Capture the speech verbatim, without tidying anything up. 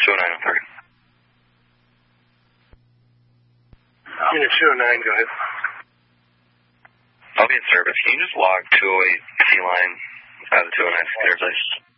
two oh nine oh three. Unit two oh nine, go ahead. I'll be in service. Can you just log two oh eight T line out of the two oh nine scanner, please?